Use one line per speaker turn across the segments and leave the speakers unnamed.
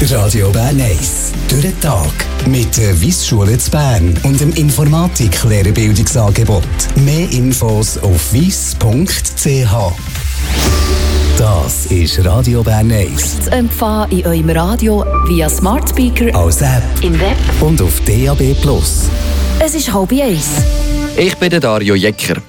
Radio Bern 1. Durch den Tag. Mit der Wyss-Schule zu Bern und dem Informatik-Lehrerbildungsangebot. Mehr Infos auf wyss.ch. Das ist Radio Bern 1.
Zu empfangen in eurem Radio via Smart Speaker,
als App,
im Web
und auf DAB+.
Es ist 12:30.
Ich bin der Dario Jecker.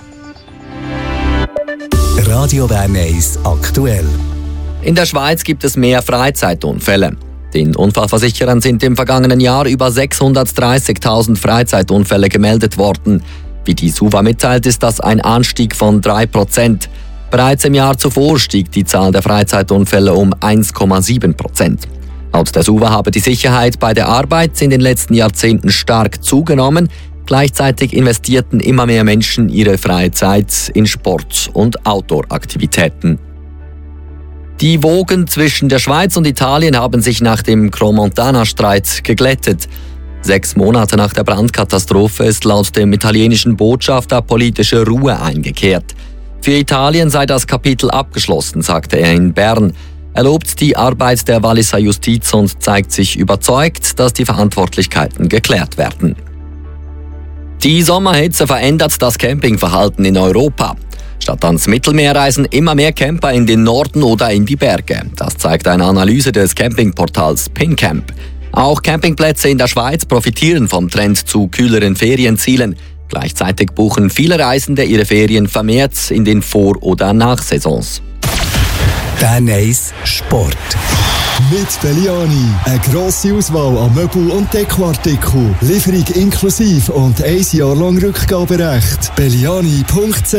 Radio Bern 1 aktuell.
In der Schweiz gibt es mehr Freizeitunfälle. Den Unfallversicherern sind im vergangenen Jahr über 630.000 Freizeitunfälle gemeldet worden. Wie die SUVA mitteilt, ist das ein Anstieg von 3%. Bereits im Jahr zuvor stieg die Zahl der Freizeitunfälle um 1,7%. Laut der SUVA habe die Sicherheit bei der Arbeit in den letzten Jahrzehnten stark zugenommen. Gleichzeitig investierten immer mehr Menschen ihre Freizeit in Sport- und Outdoor-Aktivitäten. Die Wogen zwischen der Schweiz und Italien haben sich nach dem Crans-Montana-Streit geglättet. 6 Monate nach der Brandkatastrophe ist laut dem italienischen Botschafter politische Ruhe eingekehrt. Für Italien sei das Kapitel abgeschlossen, sagte er in Bern. Er lobt die Arbeit der Walliser Justiz und zeigt sich überzeugt, dass die Verantwortlichkeiten geklärt werden. Die Sommerhitze verändert das Campingverhalten in Europa. Statt ans Mittelmeer reisen immer mehr Camper in den Norden oder in die Berge. Das zeigt eine Analyse des Campingportals PinCamp. Auch Campingplätze in der Schweiz profitieren vom Trend zu kühleren Ferienzielen. Gleichzeitig buchen viele Reisende ihre Ferien vermehrt in den Vor- oder Nachsaisons.
Bern 1 Sport.
Mit Belliani. Eine grosse Auswahl an Möbel- und Dekoartikeln. Lieferung inklusiv und 1 Jahr lang Rückgaberecht. Belliani.ch.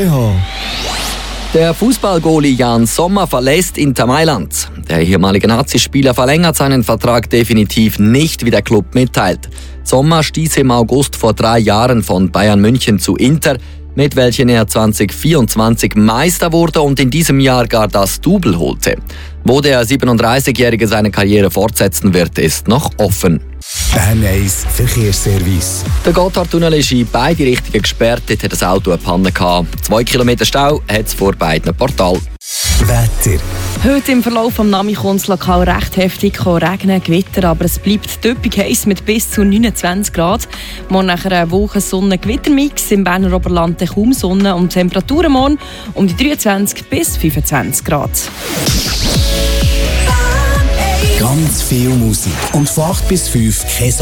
Der Fußballgoalie Jan Sommer verlässt Inter Mailand. Der ehemalige Nazi-Spieler verlängert seinen Vertrag definitiv nicht, wie der Club mitteilt. Sommer stieß im August vor 3 Jahren von Bayern München zu Inter, mit welchen er 2024 Meister wurde und in diesem Jahr gar das Double holte. Wo der 37-Jährige seine Karriere fortsetzen wird, ist noch offen.
Bern 1 Verkehrsservice.
Der Gotthardtunnel ist in beide Richtungen gesperrt. Dort hat das Auto eine Panne gehabt. 2 Kilometer Stau hat es vor beiden Portalen.
Wetter.
Heute im Verlauf des Nami kann es lokal recht heftig regnen, Gewitter, aber es bleibt typisch heiß mit bis zu 29 Grad. Morgen nach einer Woche Sonne-Gewittermix, im Berner Oberland kaum Sonne und Temperaturen morgen um die 23 bis 25 Grad.
Ganz viel Musik und von 8 bis 5 kein